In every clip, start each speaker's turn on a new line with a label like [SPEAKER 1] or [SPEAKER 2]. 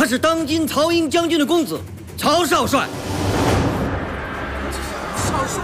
[SPEAKER 1] 他是当今曹营将军的公子曹少帅。
[SPEAKER 2] 少帅，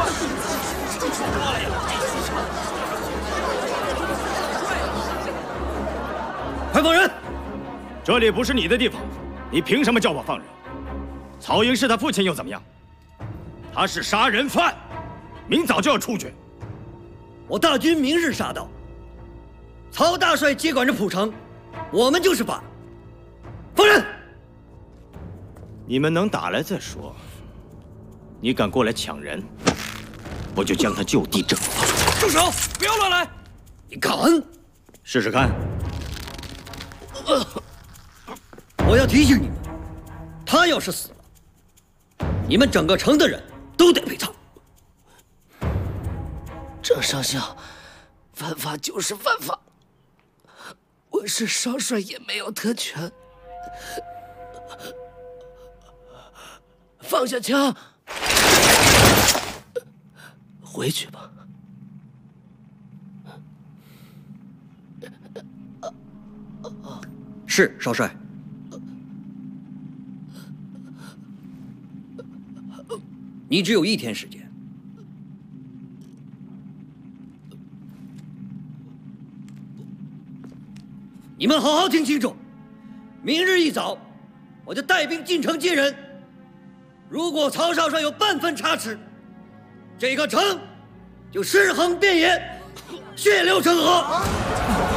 [SPEAKER 1] 快放人！
[SPEAKER 3] 这里不是你的地方，你凭什么叫我放人？曹营是他父亲又怎么样？他是杀人犯，明早就要处决。
[SPEAKER 1] 我大军明日杀到，曹大帅接管着蒲城，我们就是把。放人！
[SPEAKER 3] 你们能打来再说。你敢过来抢人，我就将他就地正法。
[SPEAKER 2] 住手！不要乱来！
[SPEAKER 1] 你敢？
[SPEAKER 3] 试试看。
[SPEAKER 1] 我要提醒你们，他要是死了，你们整个城的人都得赔偿。
[SPEAKER 2] 郑上校，犯法就是犯法。我是少帅，也没有特权。放下枪，回去吧。
[SPEAKER 1] 是少帅。你只有1天时间。你们好好听清楚，明日一早，我就带兵进城接人。如果曹少帅有半分差池，这个城就尸横遍野，血流成河。